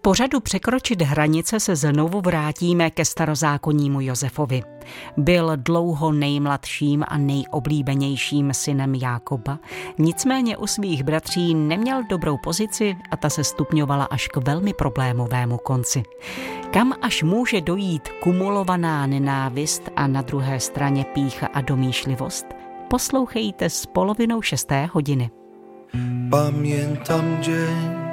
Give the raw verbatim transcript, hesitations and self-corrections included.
pořadu Překročit hranice se znovu vrátíme ke starozákonnímu Josefovi. Byl dlouho nejmladším a nejoblíbenějším synem Jákoba, nicméně u svých bratří neměl dobrou pozici a ta se stupňovala až k velmi problémovému konci. Kam až může dojít kumulovaná nenávist a na druhé straně pýcha a domýšlivost? Poslouchejte s polovinou šesté hodiny. Pamiętam dzień,